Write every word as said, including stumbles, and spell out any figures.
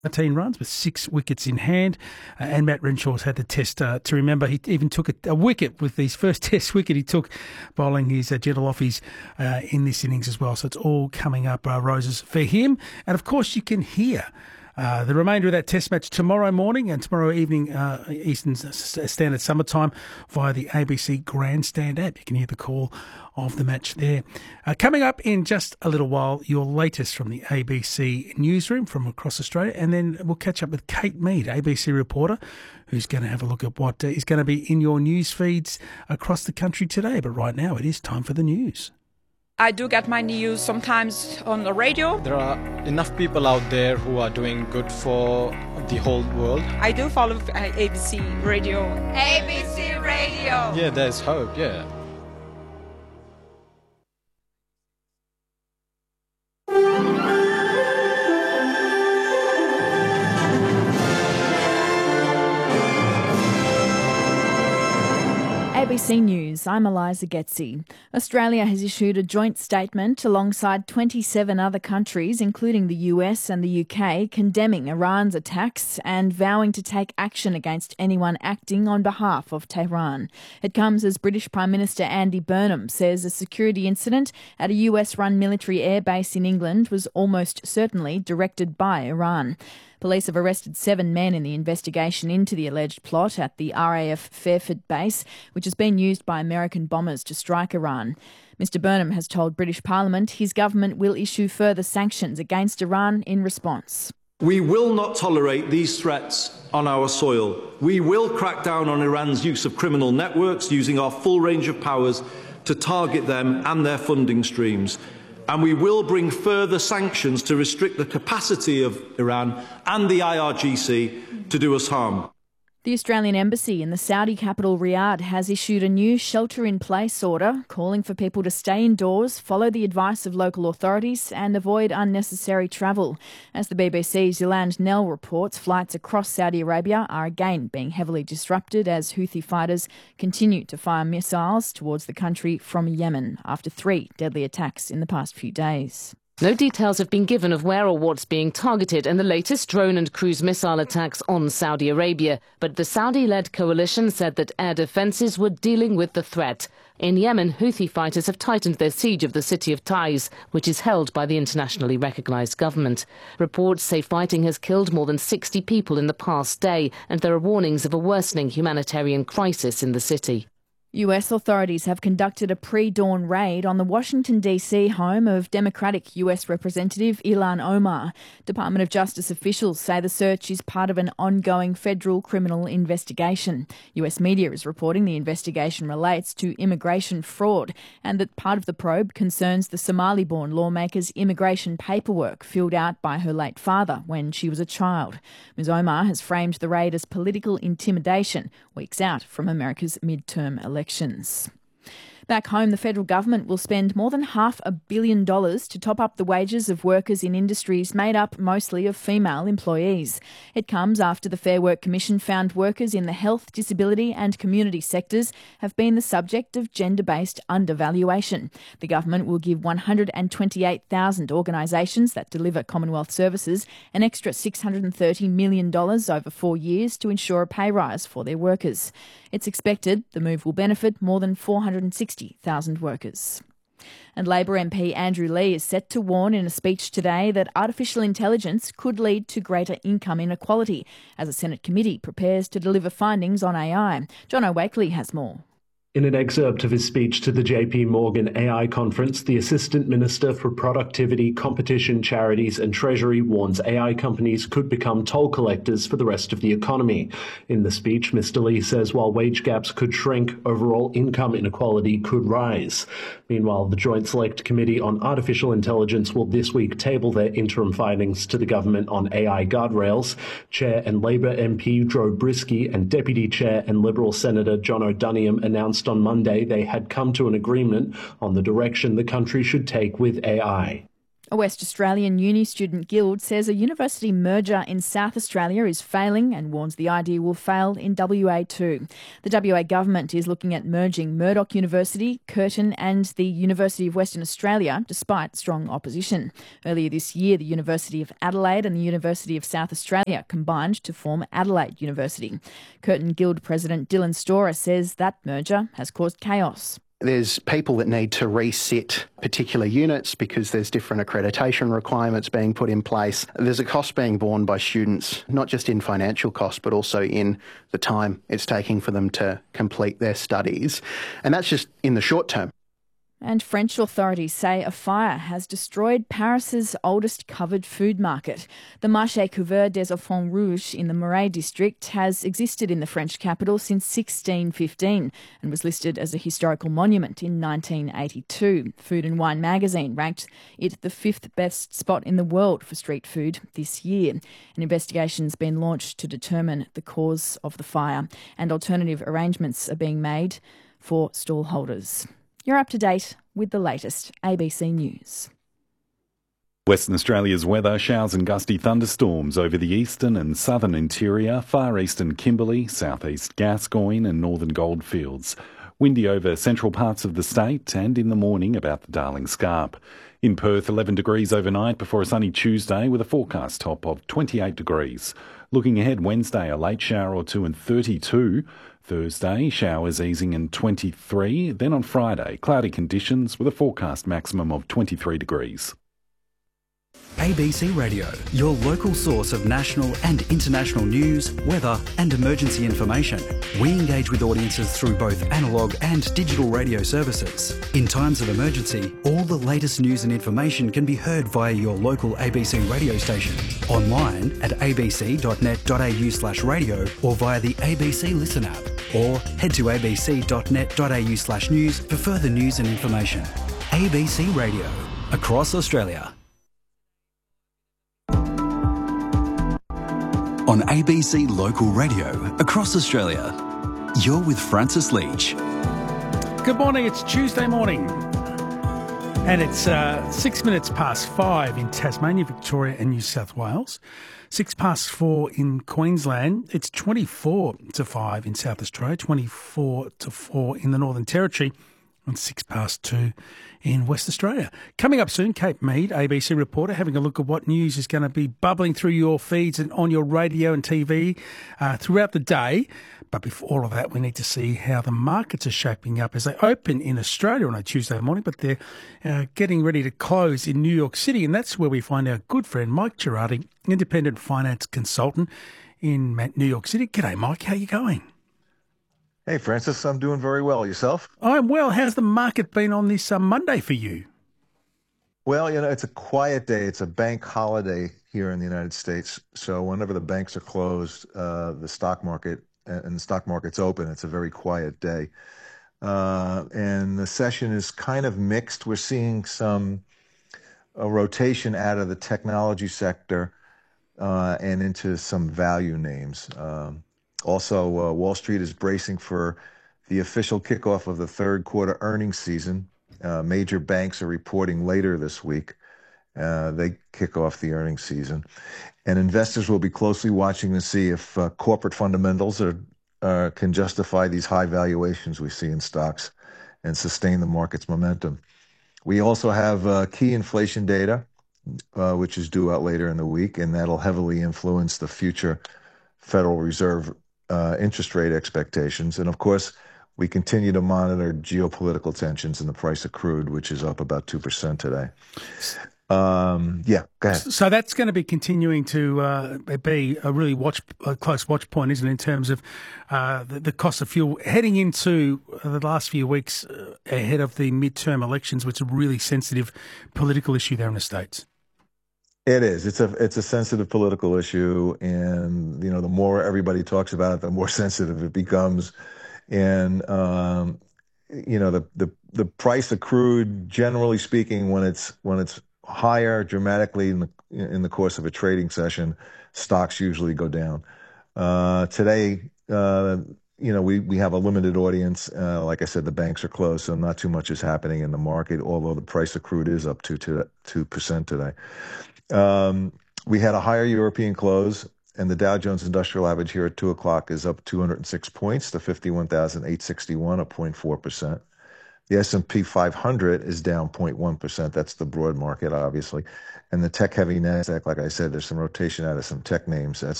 nineteen runs with six wickets in hand, uh, and Matt Renshaw's had the test uh, to remember. He even took a, a wicket with his first test wicket he took, bowling his uh, gentle offies uh, in this innings as well. So it's all coming up uh, roses for him. And of course you can hear Uh, the remainder of that test match tomorrow morning and tomorrow evening uh, Eastern Standard Summertime via the A B C Grandstand app. You can hear the call of the match there. Uh, coming up in just a little while, your latest from the A B C newsroom from across Australia, and then we'll catch up with Kate Mead, A B C reporter, who's going to have a look at what uh, is going to be in your news feeds across the country today. But right now it is time for the news. I do get my news sometimes on the radio. There are enough people out there who are doing good for the whole world. I do follow A B C Radio. A B C Radio! Yeah, there's hope, yeah. A B C News, I'm Eliza Getzi. Australia has issued a joint statement alongside twenty-seven other countries, including the U S and the U K, condemning Iran's attacks and vowing to take action against anyone acting on behalf of Tehran. It comes as British Prime Minister Andy Burnham says a security incident at a U S-run military airbase in England was almost certainly directed by Iran. Police have arrested seven men in the investigation into the alleged plot at the R A F Fairford base, which has been used by American bombers to strike Iran. Mister Burnham has told British Parliament his government will issue further sanctions against Iran in response. We will not tolerate these threats on our soil. We will crack down on Iran's use of criminal networks, using our full range of powers to target them and their funding streams. And we will bring further sanctions to restrict the capacity of Iran and the I R G C to do us harm. The Australian Embassy in the Saudi capital Riyadh has issued a new shelter-in-place order calling for people to stay indoors, follow the advice of local authorities and avoid unnecessary travel. As the B B C's Yolande Nell reports, flights across Saudi Arabia are again being heavily disrupted as Houthi fighters continue to fire missiles towards the country from Yemen after three deadly attacks in the past few days. No details have been given of where or what's being targeted in the latest drone and cruise missile attacks on Saudi Arabia, but the Saudi-led coalition said that air defences were dealing with the threat. In Yemen, Houthi fighters have tightened their siege of the city of Taiz, which is held by the internationally recognised government. Reports say fighting has killed more than sixty people in the past day, and there are warnings of a worsening humanitarian crisis in the city. U S authorities have conducted a pre-dawn raid on the Washington, D C home of Democratic U S Representative Ilhan Omar. Department of Justice officials say the search is part of an ongoing federal criminal investigation. U S media is reporting the investigation relates to immigration fraud and that part of the probe concerns the Somali-born lawmaker's immigration paperwork filled out by her late father when she was a child. Miz Omar has framed the raid as political intimidation, weeks out from America's midterm elections. Elections. Back home, the federal government will spend more than half a billion dollars to top up the wages of workers in industries made up mostly of female employees. It comes after the Fair Work Commission found workers in the health, disability and community sectors have been the subject of gender-based undervaluation. The government will give one hundred twenty-eight thousand organisations that deliver Commonwealth services an extra six hundred thirty million dollars over four years to ensure a pay rise for their workers. It's expected the move will benefit more than four hundred sixty thousand workers. And Labor M P Andrew Leigh is set to warn in a speech today that artificial intelligence could lead to greater income inequality as a Senate committee prepares to deliver findings on A I. John O'Wakely has more. In an excerpt of his speech to the J P Morgan A I conference, the Assistant Minister for Productivity, Competition, Charities and Treasury warns A I companies could become toll collectors for the rest of the economy. In the speech, Mister Leigh says while wage gaps could shrink, overall income inequality could rise. Meanwhile, the Joint Select Committee on Artificial Intelligence will this week table their interim findings to the government on A I guardrails. Chair and Labor M P Joe Brisky and Deputy Chair and Liberal Senator John O'Duniam announced on Monday they had come to an agreement on the direction the country should take with A I. A West Australian uni student guild says a university merger in South Australia is failing and warns the idea will fail in W A too. The W A government is looking at merging Murdoch University, Curtin and the University of Western Australia, despite strong opposition. Earlier this year, the University of Adelaide and the University of South Australia combined to form Adelaide University. Curtin Guild President Dylan Storer says that merger has caused chaos. There's people that need to reset particular units because there's different accreditation requirements being put in place. There's a cost being borne by students, not just in financial cost, but also in the time it's taking for them to complete their studies. And that's just in the short term. And French authorities say a fire has destroyed Paris's oldest covered food market. The Marché Couvert des Enfants Rouges in the Marais district has existed in the French capital since sixteen fifteen and was listed as a historical monument in nineteen eighty-two. Food and Wine magazine ranked it the fifth best spot in the world for street food this year. An investigation's been launched to determine the cause of the fire, and alternative arrangements are being made for stall holders. You're up to date with the latest A B C News. Western Australia's weather: showers and gusty thunderstorms over the eastern and southern interior, far eastern Kimberley, southeast Gascoyne and northern Goldfields. Windy over central parts of the state and in the morning about the Darling Scarp. In Perth, eleven degrees overnight before a sunny Tuesday with a forecast top of twenty-eight degrees. Looking ahead, Wednesday, a late shower or two and thirty-two. Thursday, showers easing and twenty-three. Then on Friday, cloudy conditions with a forecast maximum of twenty-three degrees. A B C Radio, your local source of national and international news, weather and emergency information. We engage with audiences through both analogue and digital radio services. In times of emergency, all the latest news and information can be heard via your local A B C radio station, online at abc.net.au slash radio or via the A B C Listen app, or head to abc.net.au slash news for further news and information. A B C Radio, across Australia. On A B C Local Radio, across Australia, you're with Francis Leach. Good morning, it's Tuesday morning. And it's uh, six minutes past five in Tasmania, Victoria and New South Wales. Six past four in Queensland. It's twenty-four to five in South Australia, twenty-four to four in the Northern Territory, and six past two in West Australia. Coming up soon, Kate Mead, A B C reporter, having a look at what news is going to be bubbling through your feeds and on your radio and T V uh, throughout the day. But before all of that, we need to see how the markets are shaping up as they open in Australia on a Tuesday morning, but they're uh, getting ready to close in New York City. And that's where we find our good friend Mike Girardi, independent finance consultant in New York City. G'day, Mike. How are you going? Hey, Francis, I'm doing very well. Yourself? I'm well. How's the market been on this uh, Monday for you? Well, you know, it's a quiet day. It's a bank holiday here in the United States. So whenever the banks are closed, uh, the stock market and the stock market's open, it's a very quiet day. Uh, and the session is kind of mixed. We're seeing some a rotation out of the technology sector uh, and into some value names. Um, Also, uh, Wall Street is bracing for the official kickoff of the third quarter earnings season. Uh, major banks are reporting later this week. Uh, they kick off the earnings season. And investors will be closely watching to see if uh, corporate fundamentals are, uh, can justify these high valuations we see in stocks and sustain the market's momentum. We also have uh, key inflation data, uh, which is due out later in the week, and that'll heavily influence the future Federal Reserve Uh, interest rate expectations. And of course, we continue to monitor geopolitical tensions in the price of crude, which is up about two percent today. Um, yeah, go ahead. So that's going to be continuing to uh, be a really watch, a close watch point, isn't it, in terms of uh, the, the cost of fuel heading into the last few weeks uh, ahead of the midterm elections, which is a really sensitive political issue there in the States. It is. It's a it's a sensitive political issue, and you know, the more everybody talks about it, the more sensitive it becomes. And um, you know, the, the the price of crude, generally speaking, when it's when it's higher dramatically in the in the course of a trading session, stocks usually go down. Uh, today, uh, you know, we, we have a limited audience. Uh, like I said, the banks are closed, so not too much is happening in the market, although the price of crude is up to two percent today. Um, we had a higher European close, and the Dow Jones Industrial Average here at two o'clock is up two hundred six points to fifty-one thousand eight hundred sixty-one, up zero point four percent. The S and P five hundred is down zero point one percent. That's the broad market, obviously. And the tech-heavy NASDAQ, like I said, there's some rotation out of some tech names. That's